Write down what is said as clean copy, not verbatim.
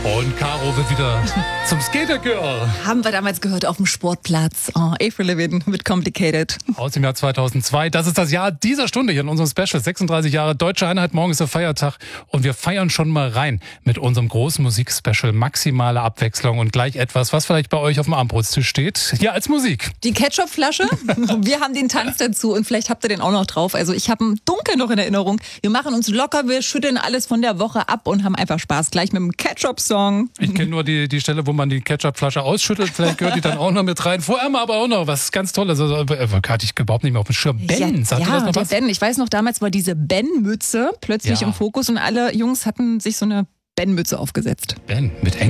Und Caro wird wieder zum Skater Girl. Haben wir damals gehört auf dem Sportplatz. Oh, Avril Lavigne mit Complicated. Aus dem Jahr 2002. Das ist das Jahr dieser Stunde hier in unserem Special. 36 Jahre Deutsche Einheit. Morgen ist der Feiertag. Und wir feiern schon mal rein mit unserem großen Musikspecial. Maximale Abwechslung und gleich etwas, was vielleicht bei euch auf dem Armbrotstisch steht. Hier als Musik. Die Ketchupflasche. Wir haben den Tanz dazu und vielleicht habt ihr den auch noch drauf. Also ich habe ihn dunkel noch in Erinnerung. Wir machen uns locker, wir schütteln alles von der Woche ab und haben einfach Spaß. Gleich mit dem Ketchup-Song. Ich kenne nur die Stelle, wo man die Ketchupflasche ausschüttelt. Vielleicht gehört die dann auch noch mit rein. Vorher mal aber auch noch was ganz Tolles. Also, hatte ich überhaupt nicht mehr auf dem Schirm. Ben, sagt ihr das noch was? Ben. Ich weiß noch, damals war diese Ben-Mütze plötzlich im Fokus und alle Jungs hatten sich so eine Ben-Mütze aufgesetzt. Ben mit Engel.